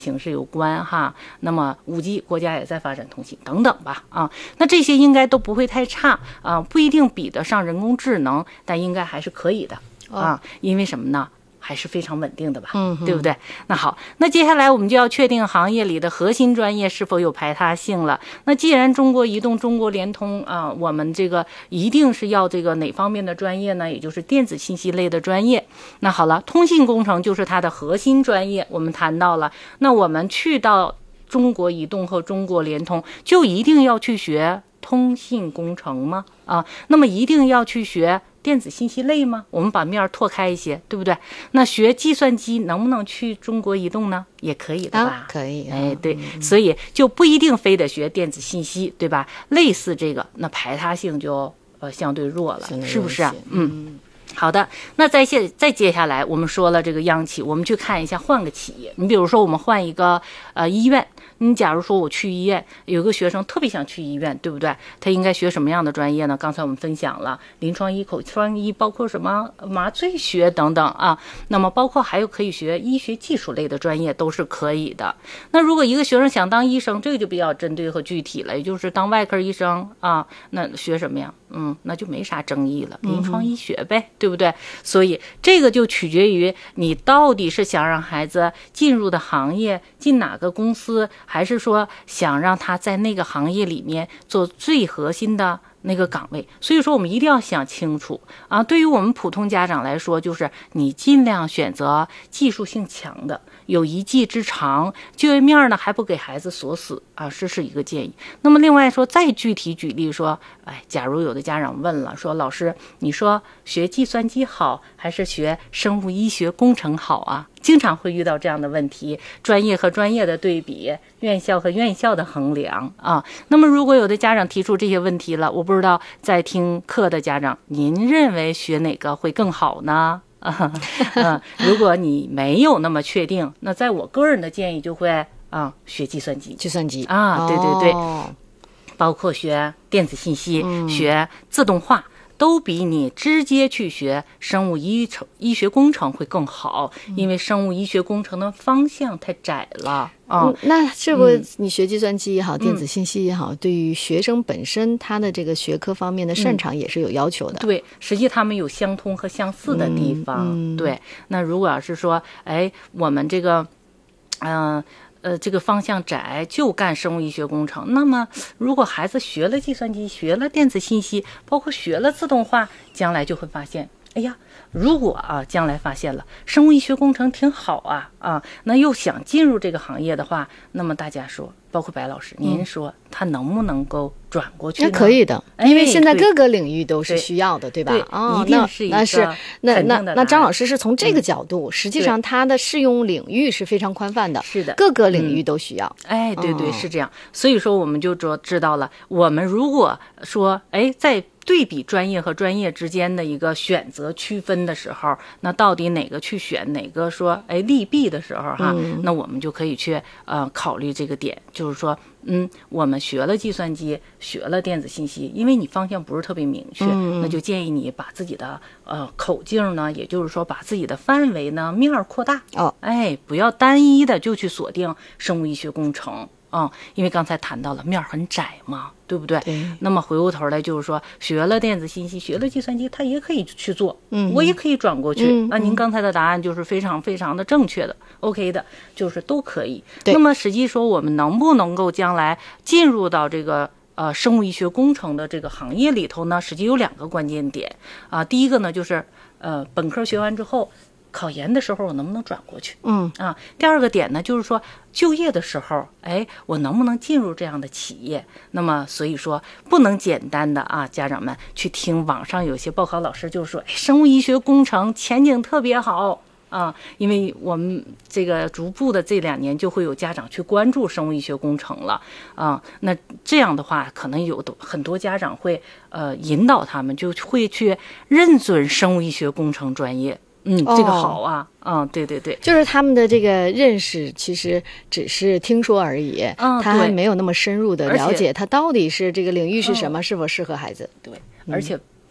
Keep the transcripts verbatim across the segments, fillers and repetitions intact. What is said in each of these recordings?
形势有关哈，那么五 G 国家也在发展通信等等吧啊，那这些应该都不会太差啊，不一定比得上人工智能，但应该还是可以的啊，因为什么呢？还是非常稳定的吧， 嗯， 对不对？那好，那接下来我们就要确定行业里的核心专业是否有排他性了。那既然中国移动、中国联通啊，我们这个一定是要这个哪方面的专业呢？也就是电子信息类的专业。那好了，通信工程就是它的核心专业，我们谈到了。那我们去到中国移动和中国联通，就一定要去学通信工程吗？啊，那么一定要去学电子信息类吗？我们把面拓开一些，对不对？那学计算机能不能去中国移动呢？也可以的吧， 啊、可以、啊。 哎，对、嗯，所以就不一定非得学电子信息，对吧？类似这个，那排他性就呃相对弱了，是不是啊？嗯。好的，那再接再接下来，我们说了这个央企，我们去看一下换个企业。你比如说，我们换一个呃医院，你假如说我去医院，有个学生特别想去医院，对不对？他应该学什么样的专业呢？刚才我们分享了临床医、口腔医，包括什么麻醉学等等啊。那么包括还有可以学医学技术类的专业都是可以的。那如果一个学生想当医生，这个就比较针对和具体了，也就是当外科医生啊，那学什么呀？嗯，那就没啥争议了，临床医学呗。嗯，对不对？所以这个就取决于你到底是想让孩子进入的行业，进哪个公司，还是说想让他在那个行业里面做最核心的那个岗位。所以说我们一定要想清楚啊。对于我们普通家长来说，就是你尽量选择技术性强的，有一技之长，就业面呢还不给孩子锁死啊，这是一个建议。那么另外说，再具体举例说，哎，假如有的家长问了，说老师，你说学计算机好还是学生物医学工程好啊？经常会遇到这样的问题，专业和专业的对比，院校和院校的衡量啊。那么如果有的家长提出这些问题了，我不知道在听课的家长，您认为学哪个会更好呢？啊、呃，如果你没有那么确定，那在我个人的建议就会啊，学计算机， 计算机啊，对对对， 哦、 包括学电子信息、 嗯、 学自动化。都比你直接去学生物医程医学工程会更好，因为生物医学工程的方向太窄了啊、 嗯。那这不你学计算机也好，嗯、电子信息也好，对于学生本身他的这个学科方面的擅长也是有要求的。 嗯、对，实际他们有相通和相似的地方。 嗯嗯、 对，那如果要是说，哎，我们这个，嗯、呃。呃，这个方向窄，就干生物医学工程。那么，如果孩子学了计算机，学了电子信息，包括学了自动化，将来就会发现，哎呀，如果啊，将来发现了生物医学工程挺好啊啊，那又想进入这个行业的话，那么大家说，包括白老师，您说他能不能够转过去呢？ 那可以的，因为现在各个领域都是需要的，对吧？ 对， 哦， 一定是一个那是那那那张老师是从这个角度， 嗯、 实际上他的适用领域是非常宽泛的， 是的， 各个领域都需要。 嗯、哎，对对，是这样。所以说，我们就知知道了，我们如果说，哎，在对比专业和专业之间的一个选择区分的时候，那到底哪个去选，哪个说哎利弊的时候哈， 嗯、 那我们就可以去呃考虑这个点，就是说，嗯，我们学了计算机，学了电子信息，因为你方向不是特别明确， 嗯、 那就建议你把自己的呃口径呢，也就是说把自己的范围呢面儿扩大哦， 哎，不要单一的就去锁定生物医学工程。嗯，因为刚才谈到了面很窄嘛，对不对？ 对。 那么回过头来就是说，学了电子信息，学了计算机，他也可以去做， 嗯， 我也可以转过去。 嗯、 那您刚才的答案就是非常非常的正确的 ，OK 的，就是都可以。 对。 那么实际说，我们能不能够将来进入到这个呃生物医学工程的这个行业里头呢？实际有两个关键点啊、呃。第一个呢，就是呃本科学完之后。考研的时候我能不能转过去？ 嗯啊，第二个点呢，就是说就业的时候，哎，我能不能进入这样的企业？那么所以说不能简单的啊，家长们去听网上有些报考老师就说，哎，生物医学工程前景特别好啊，因为我们这个逐步的这两年就会有家长去关注生物医学工程了啊，那这样的话，可能有很多家长会呃引导他们就会去认准生物医学工程专业。嗯，这个好啊，嗯，对对对， 就是他们的这个认识其实只是听说而已， 嗯， 他还没有那么深入的了解它到底是这个领域是什么， 嗯、 是否适合孩子。 对，而且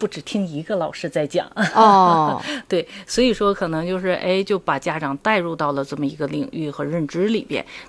不只听一个老师在讲哦， 对，所以说可能就是哎，就把家长带入到了这么一个领域和认知里边。